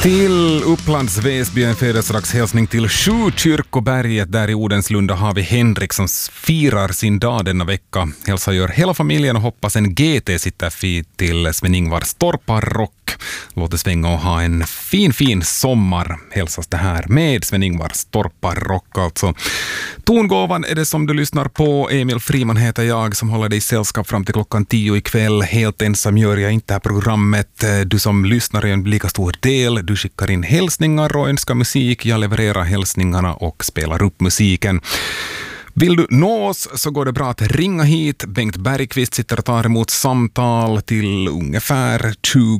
Till Upplands Väsby en födelsedagshälsning till Sjukyrkoberget. Där i Odenslunda har vi Henrik som firar sin dag denna vecka. Hälsa gör hela familjen och hoppas en GT sitter fint till Sven-Ingvars Torparrock. Låt oss svänga och ha en fin sommar. Hälsas det här med Sven-Ingvars Torparrock alltså. Tongåvan är det som du lyssnar på. Emil Friman heter jag som håller dig i sällskap fram till klockan 10 ikväll. Helt ensam gör jag inte det här programmet. Du som lyssnar är en lika stor del. Du skickar in hälsningar och önskar musik. Jag levererar hälsningarna och spelar upp musiken. Vill du nå oss så går det bra att ringa hit. Bengt Bergqvist sitter och tar emot samtal till ungefär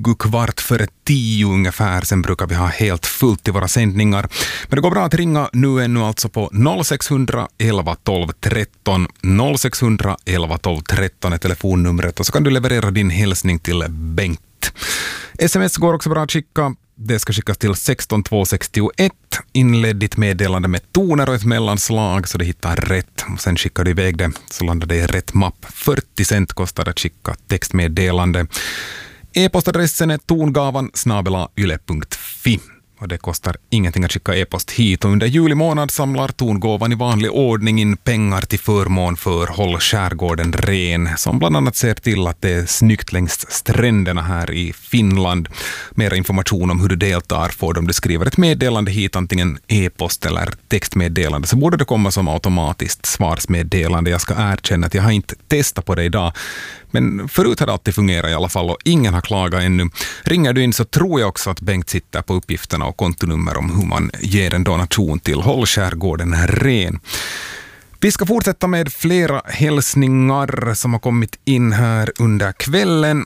10:15 ungefär. Sen brukar vi ha helt fullt i våra sändningar. Men det går bra att ringa nu ännu alltså på 0600 11 12 13. 0600 11 12 13 är telefonnumret och så kan du leverera din hälsning till Bengt. SMS går också bra att skicka. Det ska skickas till 16261. Inled ditt meddelande med toner och ett mellanslag så det hittar rätt. Sen skickar du iväg det så landar det i rätt mapp. 40 cent kostar att skicka textmeddelande. E-postadressen är tongavan@yle.fi. Och det kostar ingenting att skicka e-post hit. Och under juli månad samlar Tongåvan i vanlig ordning in pengar till förmån för Håll skärgården ren. Som bland annat ser till att det är snyggt längs stränderna här i Finland. Mer information om hur du deltar får du om du skriver ett meddelande hit. Antingen e-post eller textmeddelande. Så borde det komma som automatiskt svarsmeddelande. Jag ska erkänna att jag har inte testat på det idag. Men förut har det alltid fungerat i alla fall och ingen har klagat ännu. Ringer du in så tror jag också att Bengt sitter på uppgifterna och kontonummer om hur man ger en donation till Håll skärgården ren. Vi ska fortsätta med flera hälsningar som har kommit in här under kvällen.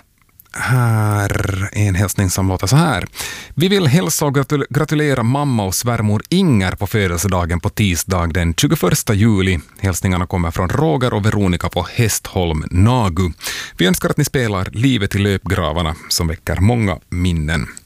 Här är en hälsning som låter så här. Vi vill hälsa och gratulera mamma och svärmor Inger på födelsedagen på tisdag den 21 juli. Hälsningarna kommer från Roger och Veronica på Hästholm, Nagu. Vi önskar att ni spelar Livet i löpgravarna som väcker många minnen.